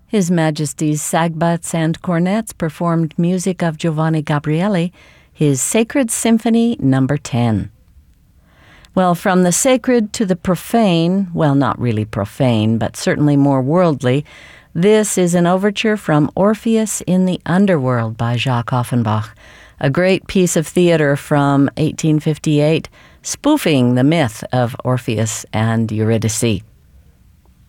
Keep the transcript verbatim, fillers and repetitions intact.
His Majesty's Sagbutts and Cornets performed music of Giovanni Gabrieli, his Sacred Symphony Number ten. Well, from the sacred to the profane, well, not really profane, but certainly more worldly, this is an overture from Orpheus in the Underworld by Jacques Offenbach, a great piece of theater from eighteen fifty-eight, spoofing the myth of Orpheus and Eurydice.